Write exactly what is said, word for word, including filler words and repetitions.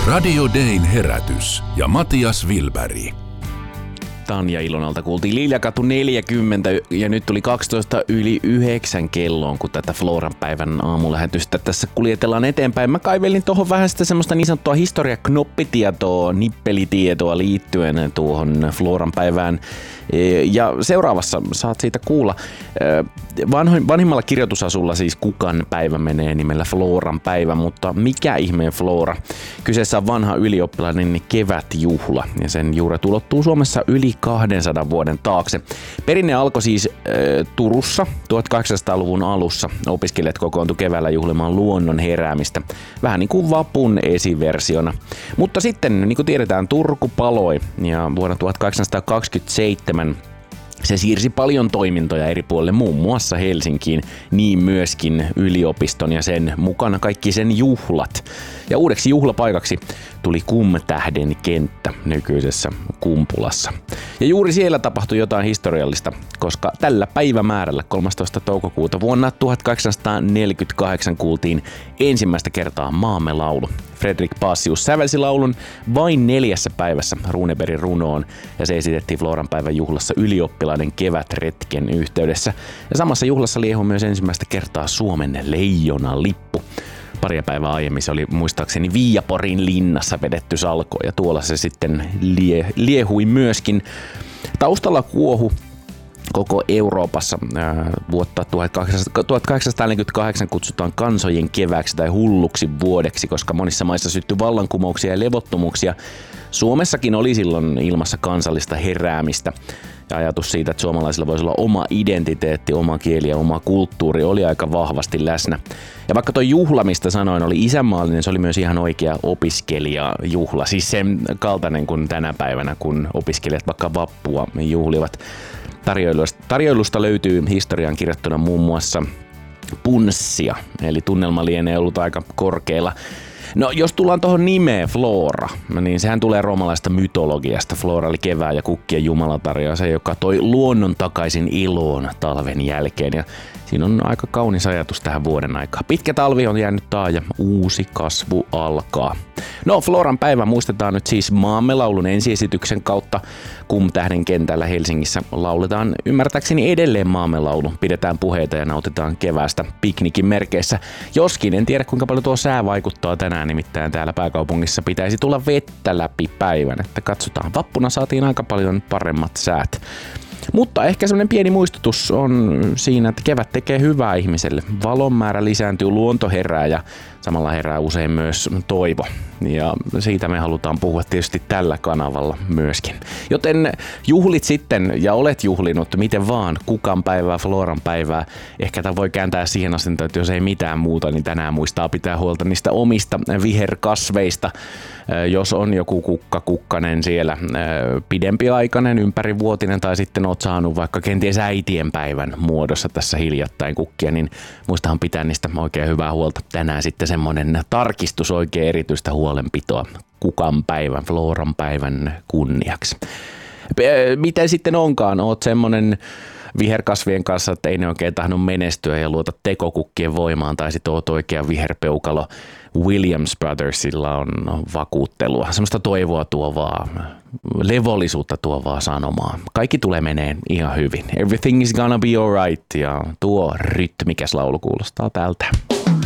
Radio Dayn herätys ja Matias Wilberg. Tanja Ilonalta kuultiin Liljekatu neljäkymmentä ja nyt tuli kaksitoista yli yhdeksän kelloon, kun tätä Floran päivän aamulähetystä tässä kuljetellaan eteenpäin. Mä kaivelin tuohon vähän sitä semmoista niin sanottua historia-knoppitietoa, nippelitietoa liittyen tuohon Floran päivään. Ja seuraavassa saat siitä kuulla. Vanhimmalla kirjoitusasulla siis Kukan päivä menee nimellä Floran päivä, mutta mikä ihmeen Flora? Kyseessä on vanha ylioppilainen kevätjuhla ja sen juuret ulottuu Suomessa yli kahdensadan vuoden taakse. Perinne alkoi siis äh, Turussa tuhatkahdeksansataaluvun alussa. Opiskelijat kokoontui keväällä juhlimaan luonnon heräämistä. Vähän niin kuin vapun esiversiona. Mutta sitten, niin kuin tiedetään, Turku paloi ja vuonna tuhatkahdeksansataakaksikymmentäseitsemän se siirsi paljon toimintoja eri puolille, muun muassa Helsinkiin, niin myöskin yliopiston ja sen mukana kaikki sen juhlat. Ja uudeksi juhlapaikaksi tuli Kumtähden kenttä nykyisessä Kumpulassa. Ja juuri siellä tapahtui jotain historiallista, koska tällä päivämäärällä kolmastoista toukokuuta vuonna tuhatkahdeksansataaneljäkymmentäkahdeksan kuultiin ensimmäistä kertaa Maamme laulu. Fredrik Paasius sävelsi laulun vain neljässä päivässä Runebergin runoon ja se esitettiin Floran päivän juhlassa ylioppilaiden kevätretken yhteydessä. Ja samassa juhlassa liehui myös ensimmäistä kertaa Suomen leijonan lippu. Paria päivää aiemmin se oli muistaakseni Viiaporin linnassa vedetty salko ja tuolla se sitten lie, liehui myöskin. Taustalla kuohu koko Euroopassa ää, vuotta tuhatkahdeksansataaneljäkymmentäkahdeksan kutsutaan kansojen kevääksi tai hulluksi vuodeksi, koska monissa maissa syttyi vallankumouksia ja levottomuuksia. Suomessakin oli silloin ilmassa kansallista heräämistä. Ja ajatus siitä, että suomalaisilla voisi olla oma identiteetti, oma kieli ja oma kulttuuri oli aika vahvasti läsnä. Ja vaikka tuo juhla, mistä sanoin, oli isänmaallinen, se oli myös ihan oikea opiskelijajuhla. Siis sen kaltainen kuin tänä päivänä, kun opiskelijat vaikka vappua juhlivat. Tarjoilusta, tarjoilusta löytyy historiaan kirjattuna muun muassa punssia, eli tunnelma lienee ollut aika korkealla. No jos tullaan tuohon nimeen Flora, niin sehän tulee roomalaista mytologiasta. Flora oli kevään ja kukkien jumalatarjoa, se joka toi luonnon takaisin iloon talven jälkeen. Ja siinä on aika kaunis ajatus tähän vuoden aikaan. Pitkä talvi on jäänyt taa ja uusi kasvu alkaa. No Floran päivä muistetaan nyt siis Maamme laulun ensiesityksen kautta. Kumtähden kentällä Helsingissä lauletaan ymmärtääkseni edelleen Maamme laulu. Pidetään puheita ja nautitaan keväästä piknikin merkeissä. Joskin en tiedä kuinka paljon tuo sää vaikuttaa tänään, nimittäin täällä pääkaupungissa pitäisi tulla vettä läpi päivän. Että katsotaan, vappuna saatiin aika paljon paremmat säät. Mutta ehkä semmoinen pieni muistutus on siinä, että kevät tekee hyvää ihmiselle. Valon määrä lisääntyy, luonto herää ja samalla herää usein myös toivo. Ja siitä me halutaan puhua tietysti tällä kanavalla myöskin. Joten juhlit sitten ja olet juhlinut miten vaan Kukan päivää, Floran päivää. Ehkä tämä voi kääntää siihen asentoon, että jos ei mitään muuta, niin tänään muistaa pitää huolta niistä omista viherkasveista. Jos on joku kukka, kukkanen siellä pidempiaikainen, ympärivuotinen tai sitten oot saanut vaikka kenties äitienpäivän muodossa tässä hiljattain kukkia, niin muistahan pitää niistä oikein hyvää huolta. Tänään sitten semmoinen tarkistus oikein erityistä huolenpitoa Kukan päivän, Floran päivän kunniaksi. Miten sitten onkaan? Oot semmoinen viherkasvien kanssa, että ei ne oikein tahdon menestyä ja luota tekokukkien voimaan, tai sitten oot oikea viherpeukalo. Williams Brothersilla on vakuuttelua, semmoista toivoa tuovaa, levollisuutta tuovaa sanomaa. Kaikki tulee meneen ihan hyvin. Everything is gonna be alright, ja tuo rytmikäs laulu kuulostaa tältä.